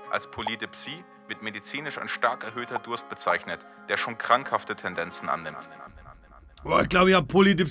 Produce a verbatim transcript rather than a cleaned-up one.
Als Polydipsie wird medizinisch ein stark erhöhter Durst bezeichnet, der schon krankhafte Tendenzen annimmt. Boah, ich glaube, ich habe Polydipsie.